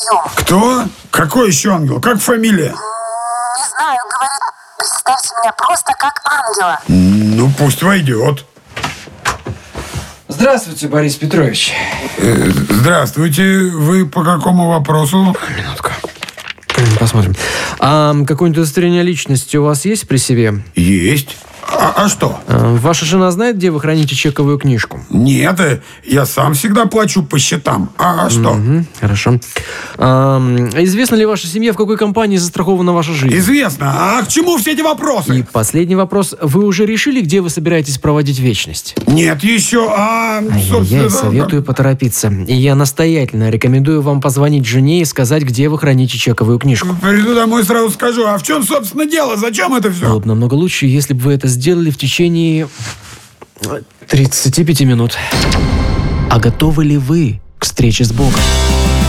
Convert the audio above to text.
подъем. Кто? Какой еще ангел? Как фамилия? Не знаю, говорит, представьте меня просто как ангела. Ну, пусть войдет. Здравствуйте, Борис Петрович. Здравствуйте. Вы по какому вопросу? Минутку. Посмотрим. А какое-нибудь удостоверение личности у вас есть при себе? Есть. А что? Ваша жена знает, где вы храните чековую книжку? Нет, я сам всегда плачу по счетам. А что? Хорошо. Известно ли вашей семье, в какой компании застрахована ваша жизнь? Известно. А к чему все эти вопросы? И последний вопрос. Вы уже решили, где вы собираетесь проводить вечность? Нет, еще. Я советую поторопиться. И я настоятельно рекомендую вам позвонить жене и сказать, где вы храните чековую книжку. Приду домой, сразу скажу. А в чем, собственно, дело? Зачем это все? Было бы намного лучше, если бы вы это сделали в течение 35 минут. А готовы ли вы к встрече с Богом?